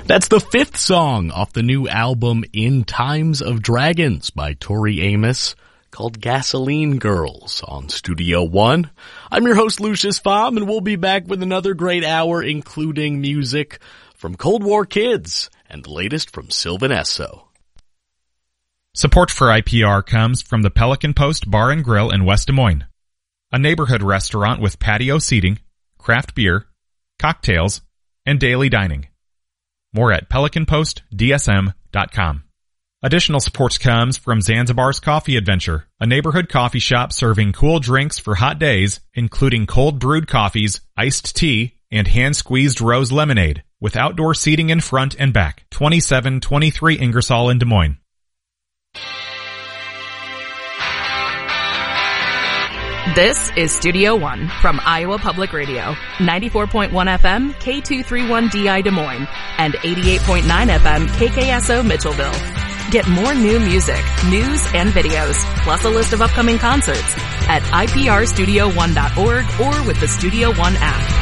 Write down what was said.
That's the fifth song off the new album In Times of Dragons by Tori Amos, called Gasoline Girls on Studio One. I'm your host, Lucius Pham, and we'll be back with another great hour, including music from Cold War Kids and the latest from Sylvan Esso. Support for IPR comes from the Pelican Post Bar and Grill in West Des Moines, a neighborhood restaurant with patio seating, craft beer, cocktails, and daily dining. More at pelicanpostdsm.com. Additional support comes from Zanzibar's Coffee Adventure, a neighborhood coffee shop serving cool drinks for hot days, including cold brewed coffees, iced tea, and hand-squeezed rose lemonade, with outdoor seating in front and back. 2723 Ingersoll in Des Moines. This is Studio One from Iowa Public Radio, 94.1 FM, K231DI Des Moines, and 88.9 FM, KKSO Mitchellville. Get more new music, news, and videos, plus a list of upcoming concerts at iprstudio1.org or with the Studio One app.